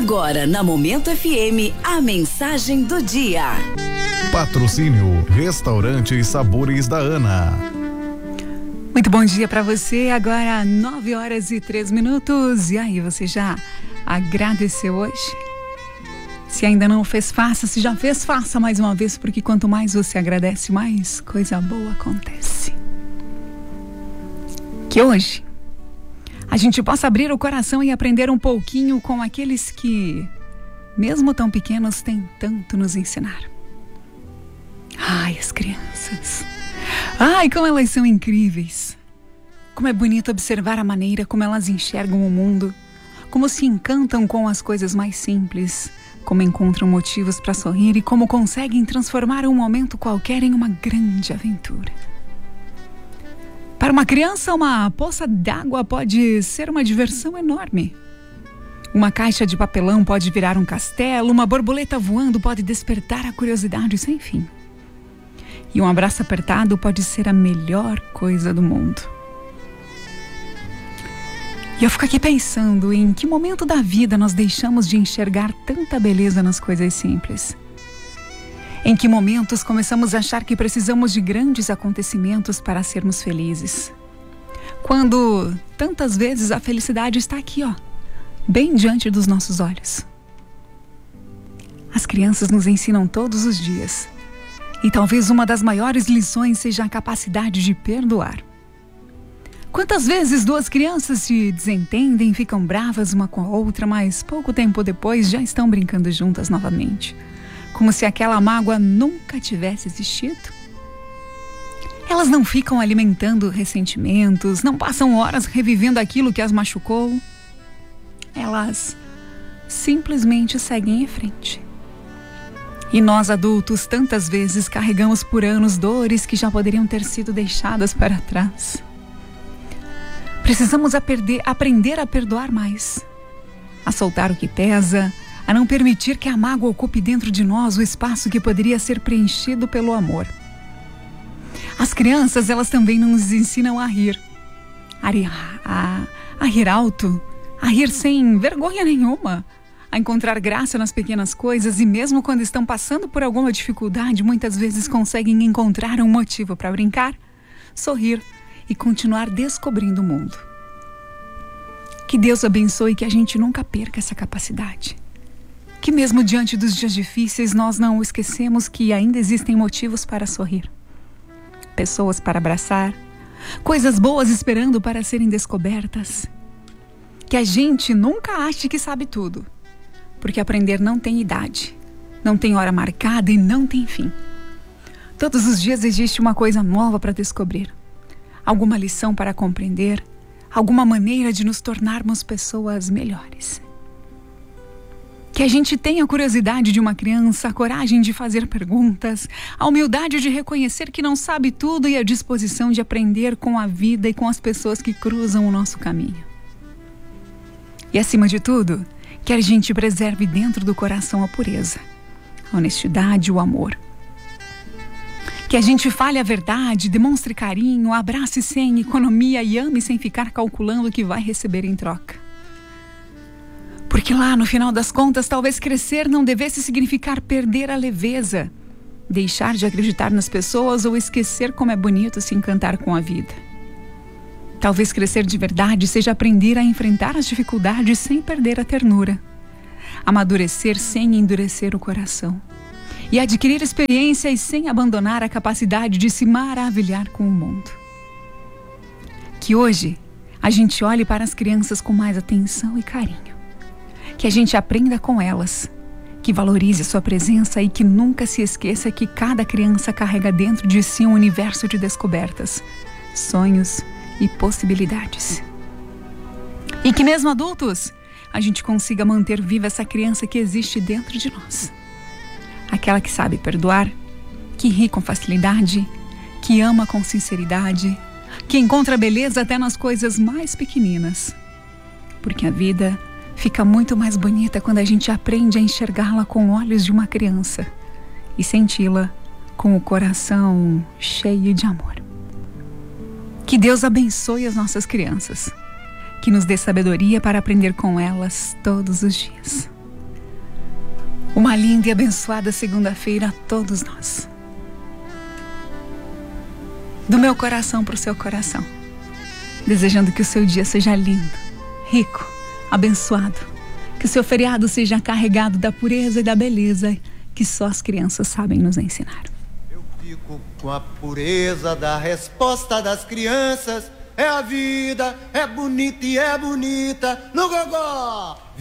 Agora na Momento FM, a mensagem do dia. Patrocínio Restaurante Sabores da Ana. Muito bom dia para você, agora 9h03. E aí, você já agradeceu hoje? Se ainda não fez, faça. Se já fez, faça mais uma vez, porque quanto mais você agradece, mais coisa boa acontece. Que hoje a gente possa abrir o coração e aprender um pouquinho com aqueles que, mesmo tão pequenos, têm tanto nos ensinar. Ai, as crianças. Ai, como elas são incríveis. Como é bonito observar a maneira como elas enxergam o mundo, como se encantam com as coisas mais simples, como encontram motivos para sorrir e como conseguem transformar um momento qualquer em uma grande aventura. Para uma criança, uma poça d'água pode ser uma diversão enorme. Uma caixa de papelão pode virar um castelo, uma borboleta voando pode despertar a curiosidade sem fim. E um abraço apertado pode ser a melhor coisa do mundo. E eu fico aqui pensando em que momento da vida nós deixamos de enxergar tanta beleza nas coisas simples. Em que momentos começamos a achar que precisamos de grandes acontecimentos para sermos felizes? Quando tantas vezes a felicidade está aqui, bem diante dos nossos olhos. As crianças nos ensinam todos os dias. E talvez uma das maiores lições seja a capacidade de perdoar. Quantas vezes duas crianças se desentendem, ficam bravas uma com a outra, mas pouco tempo depois já estão brincando juntas novamente, como se aquela mágoa nunca tivesse existido? Elas não ficam alimentando ressentimentos, não passam horas revivendo aquilo que as machucou. Elas simplesmente seguem em frente. E nós adultos tantas vezes carregamos por anos dores que já poderiam ter sido deixadas para trás. Precisamos aprender a perdoar mais, a soltar o que pesa, a não permitir que a mágoa ocupe dentro de nós o espaço que poderia ser preenchido pelo amor. As crianças, elas também nos ensinam a rir. A rir alto, a rir sem vergonha nenhuma, a encontrar graça nas pequenas coisas e mesmo quando estão passando por alguma dificuldade, muitas vezes conseguem encontrar um motivo para brincar, sorrir e continuar descobrindo o mundo. Que Deus abençoe e que a gente nunca perca essa capacidade. Que mesmo diante dos dias difíceis nós não esquecemos que ainda existem motivos para sorrir. Pessoas para abraçar, coisas boas esperando para serem descobertas. Que a gente nunca ache que sabe tudo, porque aprender não tem idade, não tem hora marcada e não tem fim. Todos os dias existe uma coisa nova para descobrir, alguma lição para compreender, alguma maneira de nos tornarmos pessoas melhores. Que a gente tenha a curiosidade de uma criança, a coragem de fazer perguntas, a humildade de reconhecer que não sabe tudo e a disposição de aprender com a vida e com as pessoas que cruzam o nosso caminho. E acima de tudo, que a gente preserve dentro do coração a pureza, a honestidade e o amor. Que a gente fale a verdade, demonstre carinho, abrace sem economia e ame sem ficar calculando o que vai receber em troca. Porque lá, no final das contas, talvez crescer não devesse significar perder a leveza, deixar de acreditar nas pessoas ou esquecer como é bonito se encantar com a vida. Talvez crescer de verdade seja aprender a enfrentar as dificuldades sem perder a ternura, amadurecer sem endurecer o coração e adquirir experiências sem abandonar a capacidade de se maravilhar com o mundo. Que hoje a gente olhe para as crianças com mais atenção e carinho, que a gente aprenda com elas, que valorize sua presença e que nunca se esqueça que cada criança carrega dentro de si um universo de descobertas, sonhos e possibilidades. E que mesmo adultos, a gente consiga manter viva essa criança que existe dentro de nós. Aquela que sabe perdoar, que ri com facilidade, que ama com sinceridade, que encontra beleza até nas coisas mais pequeninas. Porque a vida fica muito mais bonita quando a gente aprende a enxergá-la com olhos de uma criança e senti-la com o coração cheio de amor. Que Deus abençoe as nossas crianças, que nos dê sabedoria para aprender com elas todos os dias. Uma linda e abençoada segunda-feira a todos nós. Do meu coração para o seu coração. Desejando que o seu dia seja lindo, rico, abençoado. Que o seu feriado seja carregado da pureza e da beleza que só as crianças sabem nos ensinar. Eu fico com a pureza da resposta das crianças. É a vida, é bonita e é bonita no gogó.